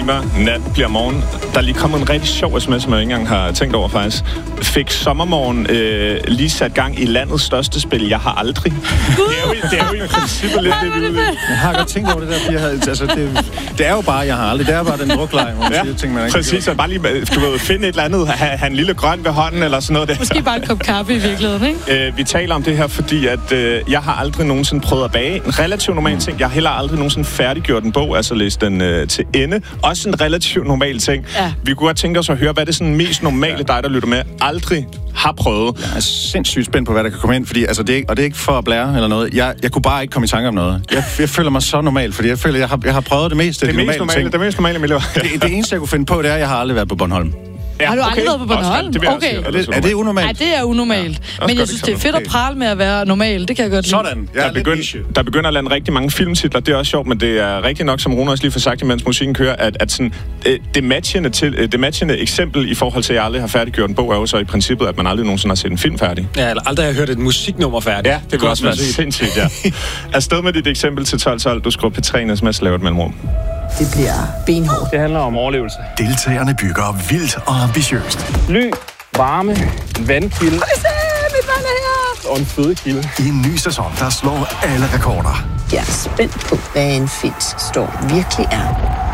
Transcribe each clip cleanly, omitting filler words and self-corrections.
timer, nat bliver morgen. Der er lige kommet en rigtig sjov sms, som jeg ikke engang har tænkt over faktisk. Fik Sommermorgen lige sat gang i landets største spil, Jeg har aldrig. Det er jo i princippet lidt det, vi vil. Jeg har godt tænkt over det der, fordi det er jo bare, jeg har aldrig. Det er bare den druklej, hvor man siger ting, man ikke præcis. Så bare lige, finde et eller andet, have en lille grøn ved hånden, eller sådan noget der. Måske bare en kop kaffe i virkeligheden, ikke? Vi taler om det her, fordi at jeg har aldrig nogensinde prøvet at bage. En relativt normal ting. Jeg har heller aldrig nogensinde færdiggjort en bog, altså læst den til ende. Også en relativt normal ting. Ja. Vi kunne godt tænke os at høre, hvad det er sådan mest normale dig, der lytter med, aldrig har prøvet. Jeg er sindssygt spændt på, hvad der kan komme ind, fordi altså, det er ikke for at blære eller noget. Jeg kunne bare ikke komme i tanke om noget. Jeg føler mig så normal, fordi jeg føler, jeg har prøvet det meste. Det mest normale miljø. Det eneste, jeg kunne finde på, det er, at jeg har aldrig været på Bornholm. Ja, har du aldrig været på Bornholm? Okay. Er det unormalt? Nej, det er unormalt. Ja. Men jeg synes, det er fedt at prale med at være normal. Det kan jeg godt lide. Sådan. Der begynder at lande rigtig mange filmtitler. Det er også sjovt, men det er rigtig nok, som Rune også lige får sagt, imens musikken kører, at sådan, det matchende eksempel i forhold til, at jeg aldrig har færdiggjort en bog, er jo så i princippet, at man aldrig nogensinde har set en film færdig. Ja, eller aldrig har hørt et musiknummer færdigt. Ja, det kunne også være sindssygt, ja. Afsted med dit eksempel til 12. Du skriver P3 sms, laver et mellemrum. Det bliver benhårdt. Det handler om overlevelse. Deltagerne bygger vildt og ambitiøst. Ly, varme, vandkilde. Mit vand er her! Og en fødekilde. I en ny sæson, der slår alle rekorder. Jeg er spændt på, hvad en storm virkelig er.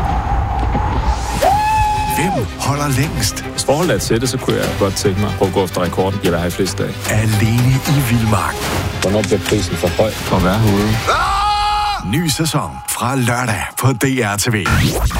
Hvem holder længst? Hvis forholdet er til det, så kunne jeg godt tænke mig at gå efter rekorden. Jeg vil have i flest dage. Alene i vildmarken. Hvornår bliver prisen for høj for at være herude? Ny sæson fra lørdag på DR TV.